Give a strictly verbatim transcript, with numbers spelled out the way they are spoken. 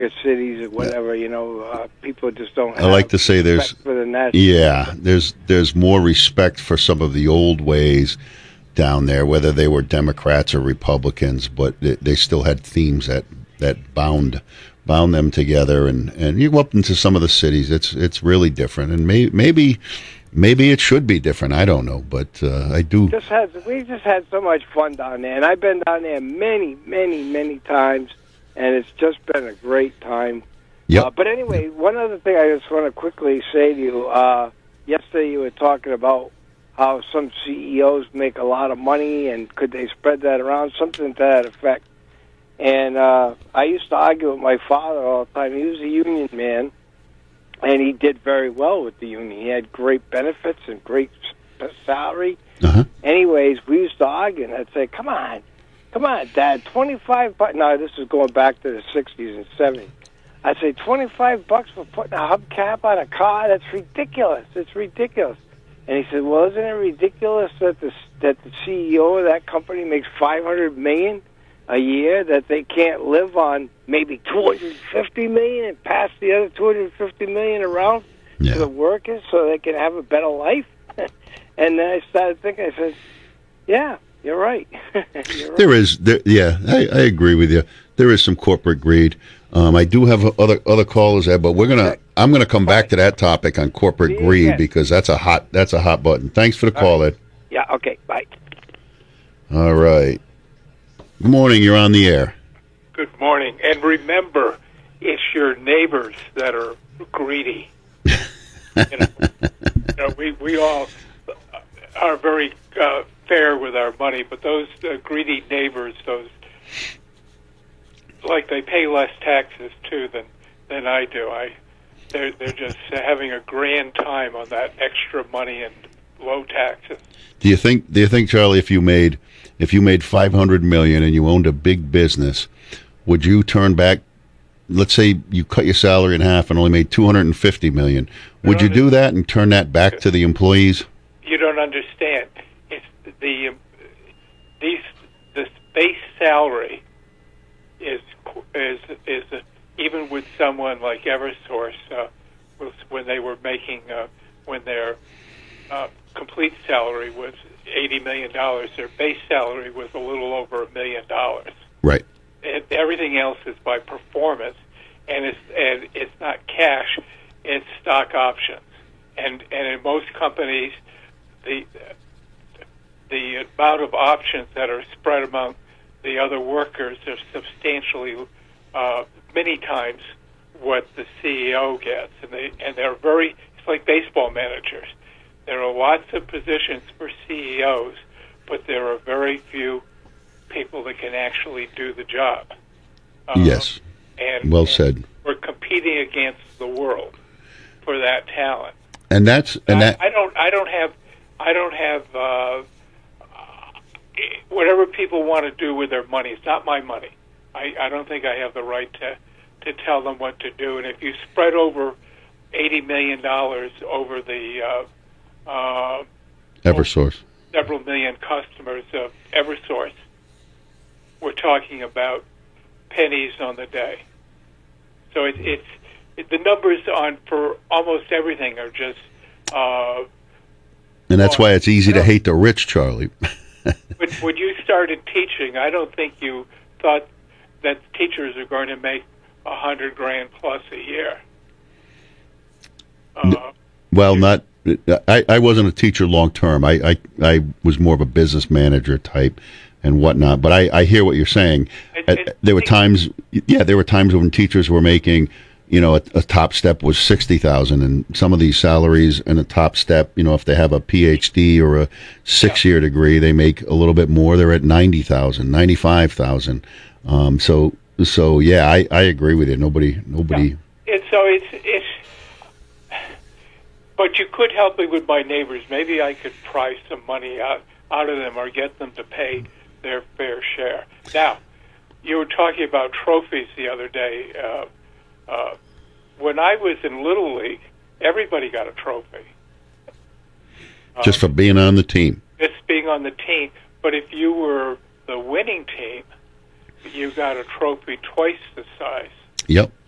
cities or whatever. You know, uh, people just don't. I like to say there's for the national yeah, there's there's more respect for some of the old ways down there, whether they were Democrats or Republicans, but they, they still had themes that that bound bound them together. And, and you go up into some of the cities, it's it's really different, and may, maybe. Maybe it should be different. I don't know, but uh, I do. Just had we just had so much fun down there, and I've been down there many, many, many times, and it's just been a great time. Yep. Uh, but anyway, one other thing I just want to quickly say to you. Uh, yesterday, you were talking about how some C E Os make a lot of money, and could they spread that around? Something to that effect. And uh, I used to argue with my father all the time. He was a union man. And he did very well with the union. He had great benefits and great salary. Uh-huh. Anyways, we used to argue, and I'd say, come on, come on, Dad, twenty-five bucks. No, this is going back to the sixties and seventies. I'd say, twenty-five bucks for putting a hubcap on a car? That's ridiculous. It's ridiculous. And he said, well, isn't it ridiculous that the, that the C E O of that company makes five hundred million dollars a year, that they can't live on maybe two hundred fifty million dollars and pass the other two hundred fifty million dollars around yeah. to the workers so they can have a better life? And then I started thinking, I said, yeah, you're right. You're right. There is, there, yeah, I, I agree with you. There is some corporate greed. Um, I do have other other callers there, but we're gonna. I'm gonna come back to that topic on corporate greed again, because that's a hot that's a hot button. Thanks for the call, right. Ed. Yeah. Okay. Bye. All right. Good morning. You're on the air. Good morning. And remember, it's your neighbors that are greedy. you, know, you know, we we all are very uh, fair with our money, but those uh, greedy neighbors, those like they pay less taxes too than than I do. I they're they're just having a grand time on that extra money and low taxes. Do you think? Do you think, Charlie, if you made if you made five hundred million and you owned a big business, would you turn back? Let's say you cut your salary in half and only made two hundred and fifty million. Would you do that and turn that back to the employees? You don't understand. It's the these the base salary is is is uh, even with someone like EverSource, uh, was when they were making uh, when their uh, complete salary was eighty million dollars, their base salary was a little over a million dollars. Right. And everything else is by performance, and it's and it's not cash, it's stock options. And and in most companies, the the amount of options that are spread among the other workers are substantially, uh, many times what the C E O gets, and they and they're very. It's like baseball managers. There are lots of positions for C E Os, but there are very few people that can actually do the job. Um, yes. And, well and said. We're competing against the world for that talent. And that's and I, that. I don't. I don't have. I don't have. Uh, whatever people want to do with their money, it's not my money. I, I don't think I have the right to to tell them what to do. And if you spread over eighty million dollars over the uh, uh, EverSource, several million customers of EverSource, we're talking about pennies on the day. So it, it's it, the numbers on for almost everything are just. Uh, and that's why it's easy to hate the rich, Charlie. when, when you started teaching, I don't think you thought that teachers are going to make a hundred grand plus a year. Uh, well, not. I, I wasn't a teacher long term. I, I I was more of a business manager type and whatnot. But I, I hear what you're saying. It, it, there were times, yeah, there were times when teachers were making, you know, a, a top step was sixty thousand, and some of these salaries and a top step, you know, if they have a P H D or a six year degree, they make a little bit more. They're at ninety thousand, ninety five thousand. Um, so so yeah, I, I agree with you. Nobody nobody. Yeah. And so it's it's. But you could help me with my neighbors. Maybe I could pry some money out out of them or get them to pay their fair share. Now, you were talking about trophies the other day. Uh, uh, when I was in Little League, everybody got a trophy. Just for being on the team. Just being on the team. But if you were the winning team, you got a trophy twice the size. Yep.